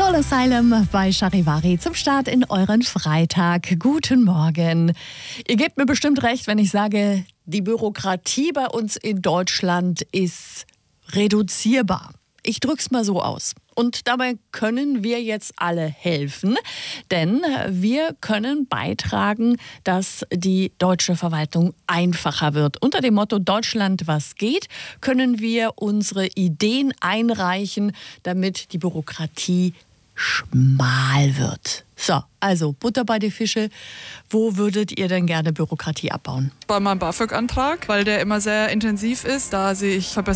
Soul Asylum bei Charivari zum Start in euren Freitag. Guten Morgen. Ihr gebt mir bestimmt recht, wenn ich sage, die Bürokratie bei uns in Deutschland ist reduzierbar. Ich drück's mal so aus. Und dabei können wir jetzt alle helfen, denn wir können beitragen, dass die deutsche Verwaltung einfacher wird. Unter dem Motto Deutschland, was geht, können wir unsere Ideen einreichen, damit die Bürokratie schmal wird. So, also Butter bei die Fische. Wo würdet ihr denn gerne Bürokratie abbauen? Bei meinem BAföG-Antrag, weil der immer sehr intensiv ist. Da sehe ich